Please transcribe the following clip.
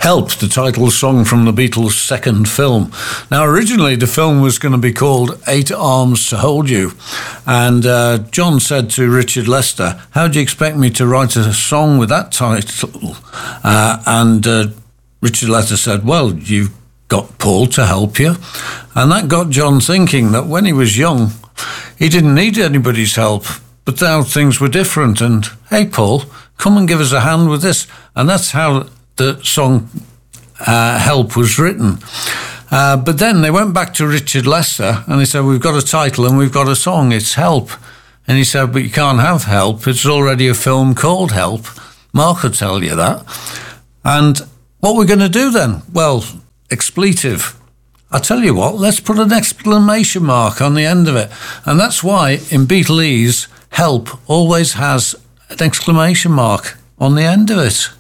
Help, the title song from the Beatles' second film. Now, originally the film was going to be called Eight Arms to Hold You. And John said to Richard Lester, how do you expect me to write a song with that title? And Richard Lester said, well, you've got Paul to help you. And that got John thinking that when he was young, he didn't need anybody's help. But now things were different. And, hey, Paul, come and give us a hand with this. And that's how the song Help was written. But then they went back to Richard Lester and they said, we've got a title and we've got a song, it's Help. And he said, but you can't have Help, it's already a film called Help. Mark will tell you that. And what we're going to do then? Well, expletive. I'll tell you what, let's put an exclamation mark on the end of it. And that's why in Beatlese, Help always has an exclamation mark on the end of it.